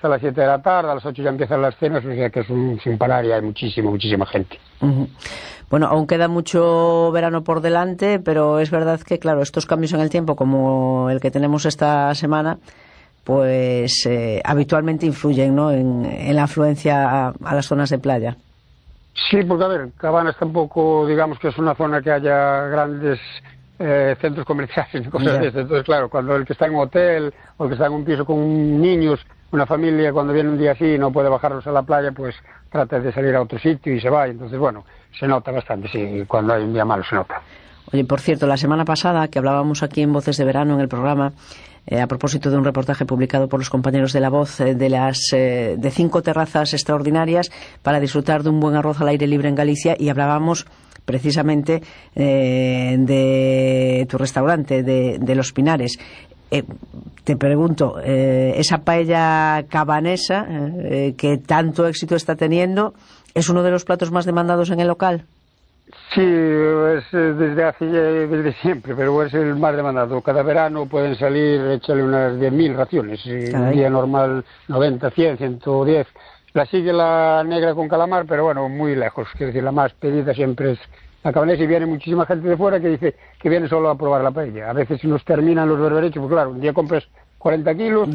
hasta las 7 de la tarde, a las 8 ya empiezan las cenas, o sea que es sin parar y hay muchísima gente. Bueno, aún queda mucho verano por delante, pero es verdad que, claro, estos cambios en el tiempo, como el que tenemos esta semana, pues habitualmente influyen, ¿no?, en la afluencia a las zonas de playa. Sí, porque a ver, Cabanas tampoco, digamos que es una zona que haya grandes centros comerciales y cosas de eso. Entonces, claro, cuando el que está en un hotel o el que está en un piso con niños, una familia, cuando viene un día así y no puede bajarlos a la playa, pues trata de salir a otro sitio y se va. Entonces, bueno, se nota bastante, sí, cuando hay un día malo se nota. Oye, por cierto, la semana pasada que hablábamos aquí en Voces de Verano en el programa, a propósito de un reportaje publicado por los compañeros de La Voz de 5 terrazas extraordinarias para disfrutar de un buen arroz al aire libre en Galicia, y hablábamos precisamente de tu restaurante, de Los Pinares. Te pregunto, esa paella cabanesa que tanto éxito está teniendo, ¿es uno de los platos más demandados en el local? Sí, es desde siempre, pero es el más demandado. Cada verano pueden salir, échale unas 10.000 raciones. Un día normal 90, 100, 110. La sigue la negra con calamar, pero bueno, muy lejos. Quiero decir, la más pedida siempre es la cabanesa, y viene muchísima gente de fuera que dice que viene solo a probar la paella. A veces nos terminan los berberechos, porque claro, un día compras 40 kilos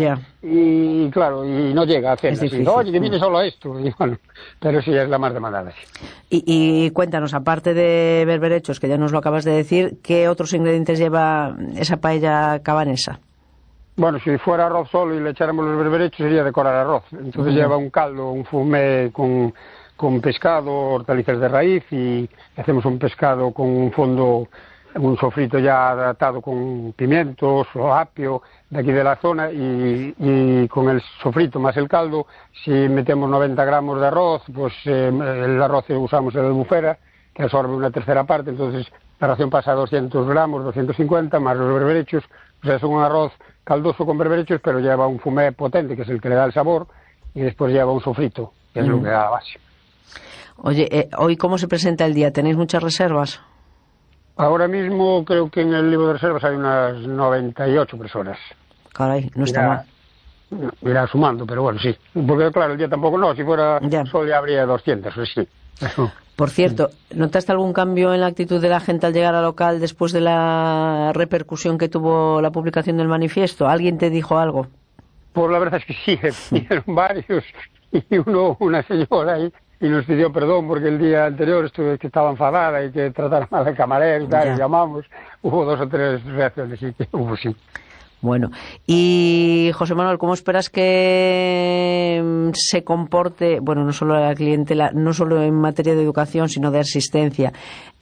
y claro, y no llega a cenas. Y digo, oye, que viene solo a esto. Y bueno, pero sí, es la más demandada. Sí. Y cuéntanos, aparte de berberechos, que ya nos lo acabas de decir, ¿qué otros ingredientes lleva esa paella cabanesa? Bueno, si fuera arroz solo y le echáramos los berberechos sería decorar arroz. Entonces lleva un caldo, un fumé con pescado, hortalizas de raíz, y hacemos un pescado con un fondo, un sofrito ya atado con pimientos o apio de aquí de la zona, y con el sofrito más el caldo, si metemos 90 gramos de arroz, pues el arroz usamos el albufera, que absorbe una tercera parte, entonces la ración pasa a 200 gramos, 250, más los berberechos. O sea, es un arroz caldoso con berberechos, pero lleva un fumé potente, que es el que le da el sabor, y después lleva un sofrito, que es lo que da la base. Oye, ¿hoy cómo se presenta el día? ¿Tenéis muchas reservas? Ahora mismo creo que en el libro de reservas hay unas 98 personas. Caray, no está mal. Irá sumando, pero bueno, sí. Porque claro, el día tampoco no, si fuera sol ya habría 200, pues sí. Por cierto, ¿notaste algún cambio en la actitud de la gente al llegar al local después de la repercusión que tuvo la publicación del manifiesto? ¿Alguien te dijo algo? Pues la verdad es que sí, vinieron varios, y una señora ahí, y nos pidió perdón porque el día anterior que estaba enfadada y que tratara mal al camarero y tal, y llamamos, hubo 2 o 3 reacciones, y que hubo sí. Bueno, y José Manuel, ¿cómo esperas que se comporte, bueno, no solo la clientela, no solo en materia de educación, sino de asistencia,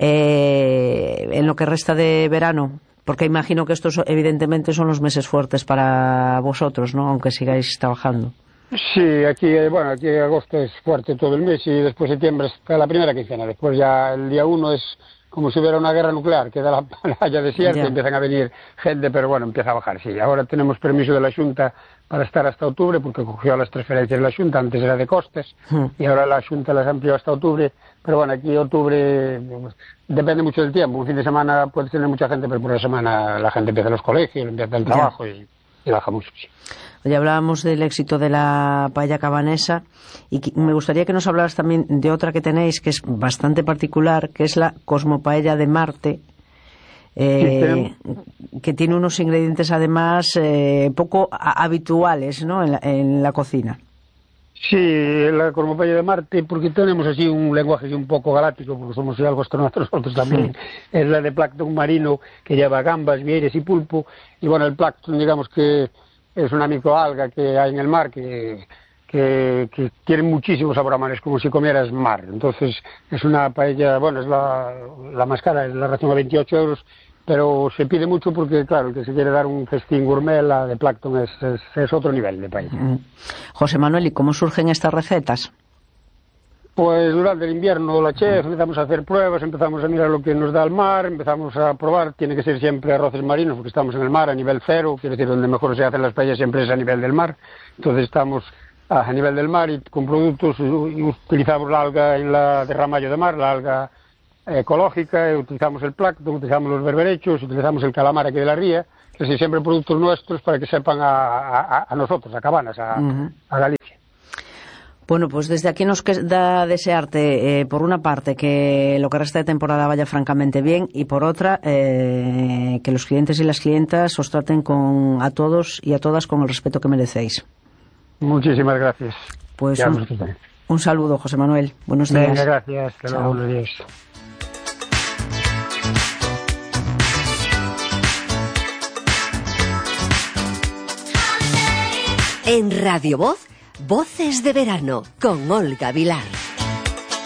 en lo que resta de verano? Porque imagino que estos evidentemente son los meses fuertes para vosotros, ¿no?, aunque sigáis trabajando. Sí, aquí agosto es fuerte todo el mes, y después septiembre es la primera quincena. Después ya el día 1 es como si hubiera una guerra nuclear, queda la playa desierta, empiezan a venir gente, pero bueno, empieza a bajar. Sí, ahora tenemos permiso de la Xunta para estar hasta octubre, porque cogió las transferencias de la Xunta, antes era de costes, y ahora la Xunta las amplió hasta octubre. Pero bueno, aquí octubre depende mucho del tiempo. Un fin de semana puede tener mucha gente, pero por la semana la gente empieza los colegios, empieza el trabajo y baja mucho, sí. Hoy hablábamos del éxito de la paella cabanesa, y me gustaría que nos hablaras también de otra que tenéis, que es bastante particular, que es la Cosmopaella de Marte, que tiene unos ingredientes además poco habituales, ¿no?, en la cocina. Sí, la Cosmopaella de Marte, porque tenemos así un lenguaje así un poco galáctico, porque somos algo astronautas nosotros también. Es la de plancton marino, que lleva gambas, vieiras y pulpo, y bueno, el plancton, digamos que es una microalga que hay en el mar que tiene muchísimo sabor a mar, es como si comieras mar. Entonces es una paella, bueno, es la más cara, es la ración a 28 euros, pero se pide mucho porque, claro, el que se quiere dar un festín gourmet, la de plancton es otro nivel de paella. José Manuel, ¿y cómo surgen estas recetas? Pues durante el invierno la chef empezamos a hacer pruebas, empezamos a mirar lo que nos da el mar, empezamos a probar, tiene que ser siempre arroces marinos porque estamos en el mar a nivel cero, quiere decir donde mejor se hacen las paellas siempre es a nivel del mar, entonces estamos a nivel del mar y con productos, y utilizamos la alga en la de ramallo de mar, la alga ecológica, utilizamos el plácton, utilizamos los berberechos, utilizamos el calamar aquí de la ría, es decir, siempre productos nuestros para que sepan a nosotros, a Cabanas, a Galicia. Bueno, pues desde aquí nos queda desearte, por una parte, que lo que resta de temporada vaya francamente bien y por otra, que los clientes y las clientas os traten a todos y a todas con el respeto que merecéis. Muchísimas gracias. Pues un saludo, José Manuel. Buenos días. Venga, gracias. Hasta luego. Buenos días. En Radio Voz, Voces de Verano, con Olga Vilar.